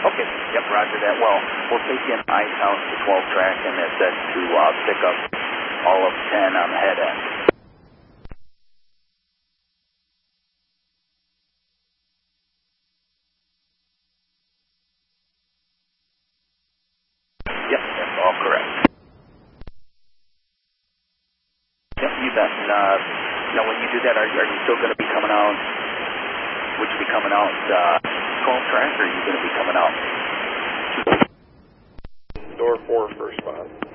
Okay, yep, roger that. Well, we'll take you in ice house to 12 track, and that's set to pick up all of 10 on the head end. Yep, that's all correct. Yep, you bet. Now, when you do that, are you still going to be coming out? Would you be coming out 12 track, or are you going to be coming out? Door 4, first spot.